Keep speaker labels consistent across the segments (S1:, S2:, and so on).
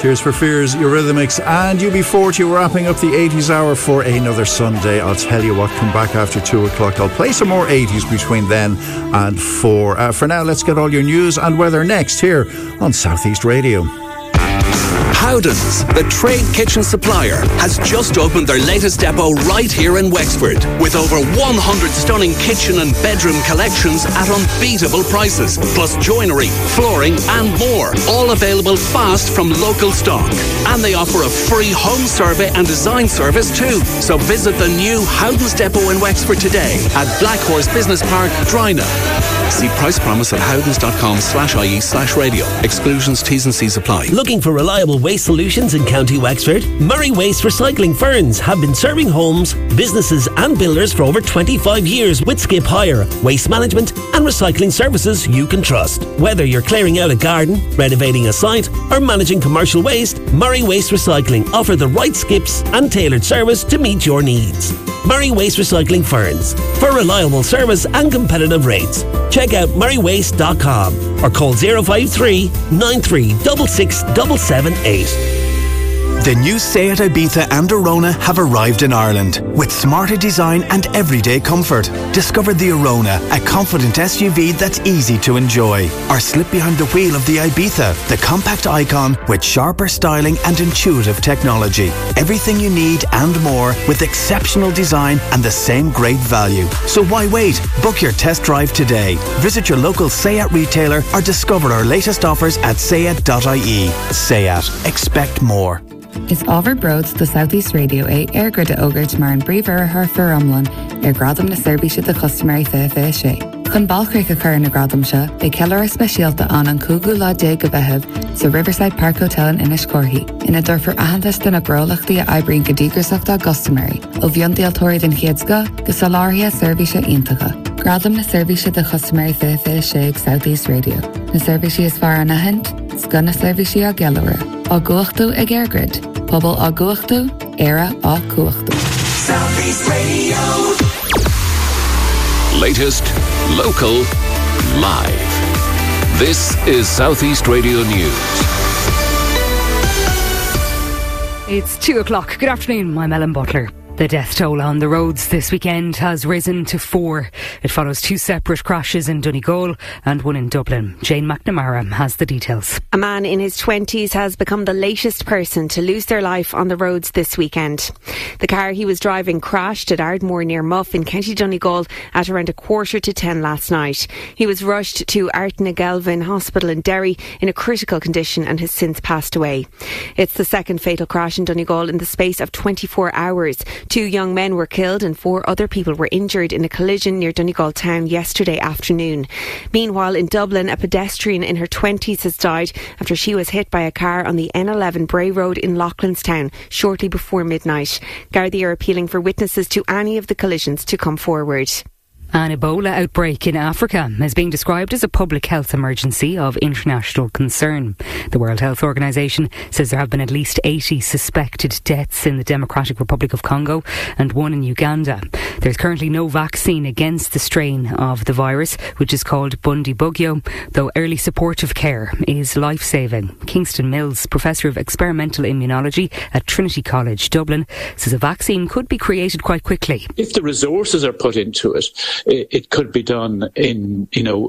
S1: Tears for Fears, Eurythmics and UB40 wrapping up the 80s hour for another Sunday. I'll tell you what, come back after 2 o'clock. I'll play some more 80s between then and 4. For now, let's get all your news and weather next here on South East Radio.
S2: Howdens, the trade kitchen supplier, has just opened their latest depot right here in Wexford, with over 100 stunning kitchen and bedroom collections at unbeatable prices, plus joinery, flooring and more, all available fast from local stock. And they offer a free home survey and design service too. So visit the new Howdens depot in Wexford today at Blackhorse Business Park, Drina. See price promise at howdens.com/ie/radio. Exclusions, T's and C's apply.
S3: Looking for reliable waste solutions in County Wexford? Murray Waste Recycling Ferns have been serving homes, businesses and builders for over 25 years with skip hire, waste management and recycling services you can trust. Whether you're clearing out a garden, renovating a site or managing commercial waste, Murray Waste Recycling offer the right skips and tailored service to meet your needs. Murray Waste Recycling Ferns, for reliable service and competitive rates. Check out murraywaste.com or call 053 9366 778.
S4: The new Seat Ibiza and Arona have arrived in Ireland with smarter design and everyday comfort. Discover the Arona, a confident SUV that's easy to enjoy. Or slip behind the wheel of the Ibiza, the compact icon with sharper styling and intuitive technology. Everything you need and more with exceptional design and the same great value. So why wait? Book your test drive today. Visit your local Seat retailer or discover our latest offers at seat.ie. Seat. Expect more.
S5: Is ábhar broads do South East Radio airgrid a ógurt mar an bríomhar haar fear-omlan gradam na seirbhíse de customary fé sé. Chun balchric a chur na gradam se, cealar speisialta an cúgu lá dé go bheitheh sa Riverside Park Hotel in Inniscorthy, ina dúrfar ahantas den na brolachtaí a aibríonn go dígrasachta customary, ó bhíon déaltóirí den chéadsca go saláirthe seirbhíse iontacha. Gradam na seirbhíse de customary fé sé ag South East Radio. Na seirbhíse is fear an ahant, sgan na seirbhíse a gealara. Á guachtú ag airgrid. Pobl á guachtú, éire á cuachtú.
S6: South East Radio.
S2: Latest, local, live. This is South East Radio News.
S7: It's 2 o'clock. Good afternoon, I'm Ellen Butler. The death toll on the roads this weekend has risen to 4. It follows 2 separate crashes in Donegal and 1 in Dublin. Jane McNamara has the details.
S8: A man in his 20s has become the latest person to lose their life on the roads this weekend. The car he was driving crashed at Ardmore near Muff in County Donegal at around 9:15 last night. He was rushed to Artnagelvin Hospital in Derry in a critical condition and has since passed away. It's the second fatal crash in Donegal in the space of 24 hours. 2 young men were killed and 4 other people were injured in a collision near Donegal town yesterday afternoon. Meanwhile, in Dublin, a pedestrian in her 20s has died after she was hit by a car on the N11 Bray Road in Loughlinstown shortly before midnight. Gardaí are appealing for witnesses to any of the collisions to come forward.
S7: An Ebola outbreak in Africa is being described as a public health emergency of international concern. The World Health Organization says there have been at least 80 suspected deaths in the Democratic Republic of Congo and 1 in Uganda. There's currently no vaccine against the strain of the virus, which is called Bundibugyo, though early supportive care is life-saving. Kingston Mills, Professor of Experimental Immunology at Trinity College, Dublin, says a vaccine could be created quite quickly.
S9: If the resources are put into it, it could be done in,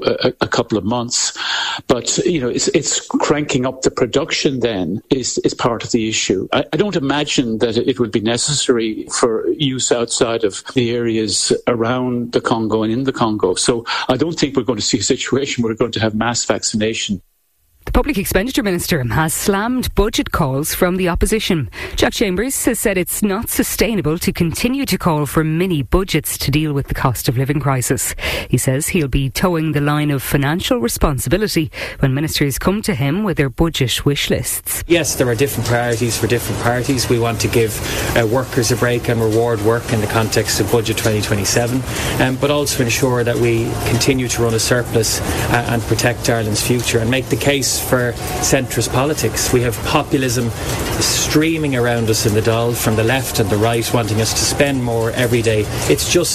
S9: a couple of months. But, it's cranking up the production then is part of the issue. I don't imagine that it would be necessary for use outside of the areas around the Congo and in the Congo. So I don't think we're going to see a situation where we're going to have mass vaccination.
S7: The Public Expenditure Minister has slammed budget calls from the opposition. Jack Chambers has said it's not sustainable to continue to call for mini budgets to deal with the cost of living crisis. He says he'll be towing the line of financial responsibility when ministers come to him with their budget wish lists.
S10: Yes, there are different priorities for different parties. We want to give workers a break and reward work in the context of Budget 2027, but also ensure that we continue to run a surplus and protect Ireland's future and make the case for centrist politics. We have populism streaming around us in the Dáil from the left and the right, wanting us to spend more every day. It's just